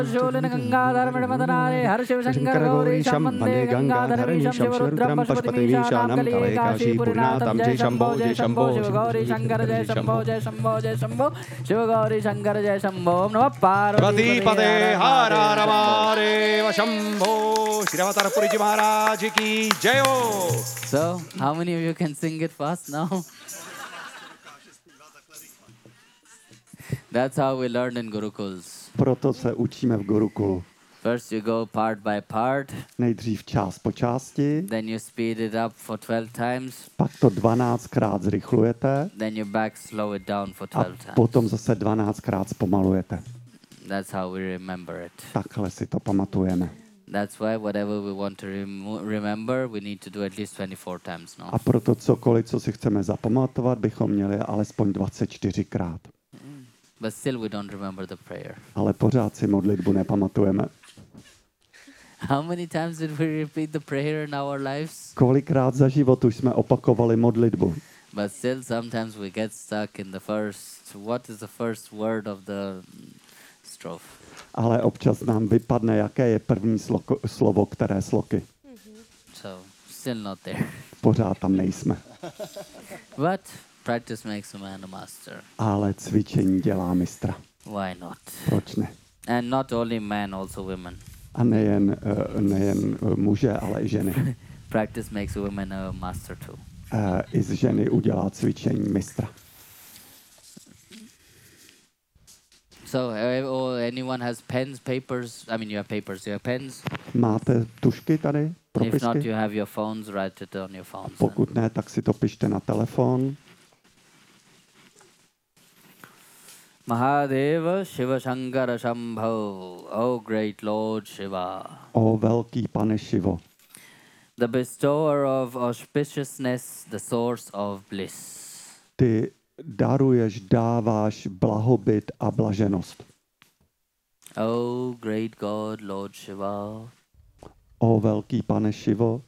शूलिन गंगाधर मदनारे हर शिव शंकर गौरीशं वन्दे गंगाधरमीशं शिवरुद्रं पशुपतिमीशानं कलिये काशीपुरीनाथं जय शंभो शिव गौरी शंकर जय शंभो शिव गौरी शंकर जय शंभो नमः पार्वतीपते हर हर महादेव शंभो श्रीरामतारपुरी जी महाराज की जय हो. So, how many of you can sing it fast now? That's how we learn in Gurukuls. Proto se učíme v Gurukulu. First you go part by part. Nejdřív část po části. Then you speed it up for 12 times. Pak to 12krát zrychlujete. Then you back slow it down for 12 times. A potom zase 12krát zpomalujete. That's how we remember it. Takhle si to pamatujeme. That's why whatever we want to remember, we need to do at least 24 times, no? A proto cokoliv, co si chceme zapamatovat, bychom měli alespoň 24krát. But still we don't remember the prayer. Ale pořád si modlitbu nepamatujeme. How many times did we repeat the prayer in our lives? Kolikrát za život už jsme opakovali modlitbu. But still sometimes we get stuck in the first, what is the first word of the strophe? Ale občas nám vypadne, jaké je první slovo, které sloky. So, still not there. Pořád tam nejsme. But practice makes a man a master. Ale cvičení dělá mistra. Why not? Proč ne? And not only men, also women. A nejen muže, ale i ženy. Practice makes a woman a master too. I z ženy udělá cvičení mistra. So, anyone has pens, papers? I mean, you have papers, you have pens? Máte tušky tady? Propisky? If not, you have your phones, write it on your phones. Pokud ne, tak si to pište na telefon. Mahadeva Shiva Shankara Shambho, O great Lord Shiva. O velký pane Šivo. The bestower of auspiciousness, the source of bliss. Ty daruješ, dáváš blahobyt a blaženost. O great God, Lord Shiva. O velký pane Šivo.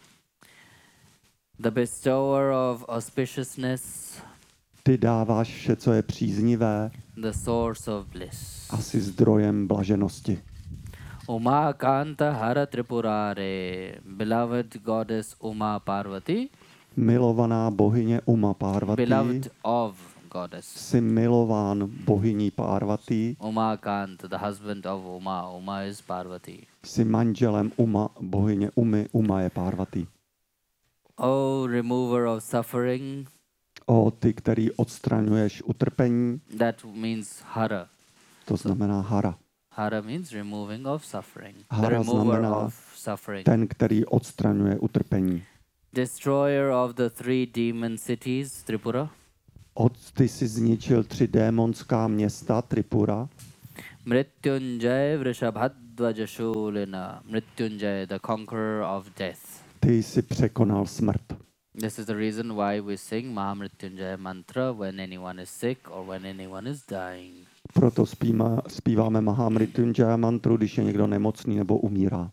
The bestower of auspiciousness. Ty dáváš vše, co je příznivé. The source of bliss. A jsi zdrojem blaženosti. Uma Kanta Hara Tripurare, beloved goddess Uma Parvati. Milovaná bohyně Uma Parvati. Beloved of goddess. Jsi milován bohyní Parvati. Uma Kant, the husband of Uma. Uma is Parvati. Jsi manželem Uma, bohyně Umy. Uma je Parvati. O remover of suffering. O ty, který odstraňuješ utrpení. That means Hara. To znamená Hara. Hara means removing of suffering. Hara The remover znamená of suffering. ten, který odstraňuje utrpení. Destroyer of the 3 demon cities, Tripura. Ty jsi zničil 3 démonská města Tripura. Mrityunjay Vrishabhadvaja Shulina. Mrityunjay, the conqueror of death. Ty jsi překonal smrt. This is the reason why we sing Mahamrityunjaya mantra when anyone is sick or when anyone is dying. Proto zpíváme Mahamrityunjaya mantru, když je někdo nemocný nebo umírá.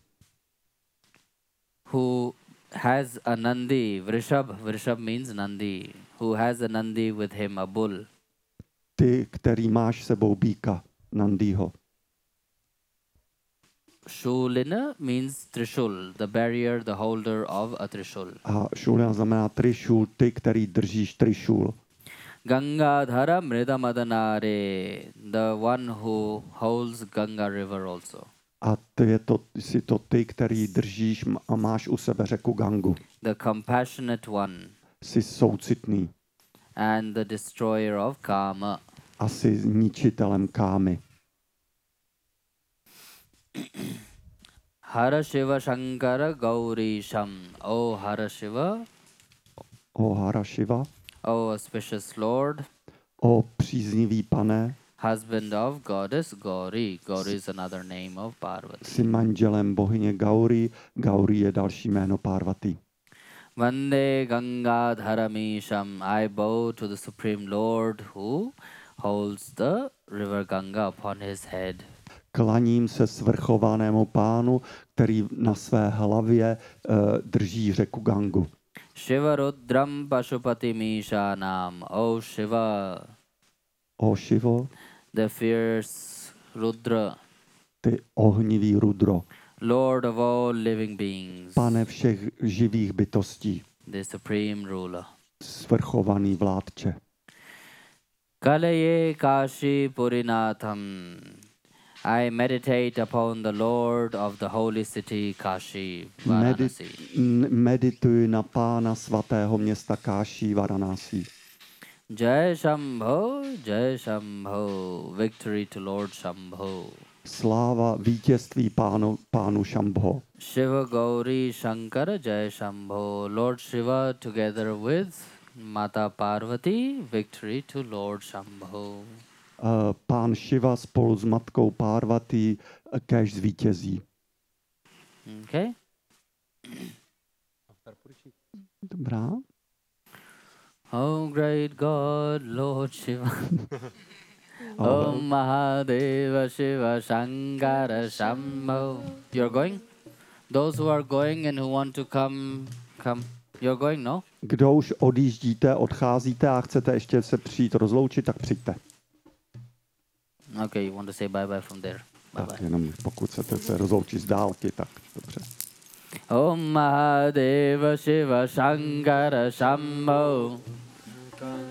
Who has a Nandi, Vrishab means Nandi. Who has a Nandi with him, a bull. Ty, který máš sebou býka, Nandího. Shulina means Trishul, the barrier, the holder of a Trishul. A Shulina znamená Trishul, ty, který držíš Trishul. Gangadhara Mridamadhanare, the one who holds Ganga river also. A jsi to ty, který držíš a máš u sebe řeku Gangu. The compassionate one. Jsi soucitný. And the destroyer of Kama. A jsi ničitelem kámy. Hara Shiva Shankara Gaurisham. O Hara Shiva. O Hara Shiva. O auspicious Lord. O příznivý pane. Husband of goddess Gauri. Gauri is another name of Parvati. Jsi manželem bohyně Gauri. Gauri je další jméno Parvati. Vande Gangadharamisham. I bow to the Supreme Lord who holds the river Ganga upon his head. Klaním se svrchovanému pánu, který na své hlavě drží řeku Gangu. Shiva Rudram Pashupati Mishanam. O Shiva. O Shivo. The fierce Rudra. ty ohnivý Rudro, Lord of all living beings, Pane všech živých bytostí, the supreme ruler. svrchovaný vládče. Kalaye Kashi Purinatham. I meditate upon the Lord of the holy city Kashi, Varanasi. Medituji na Pána svatého města Káší, Varanasi. Jai Shambho, victory to Lord Shambho. Sláva vítězství pánu Šambho. Shiva Gauri Shankara Jai Shambho. Lord Shiva together with Mata Parvati, victory to Lord Shambho. Pán Šiva spolu s matkou Parvati kéž zvítězí. Okay. Dobrá. Oh great God, Lord Shiva. Om Mahadeva Shiva Shankara Shambho. You're going? Those who are going and who want to come. You're going, no? Kdo už odjíždíte, odcházíte a chcete ještě se přijít rozloučit, tak přijďte. Okay, you want to say bye-bye from there. Tak Bye-bye. jenom pokud chcete se rozloučit z dálky, tak dobře. Om Mahadeva Shiva Shankara Shambho.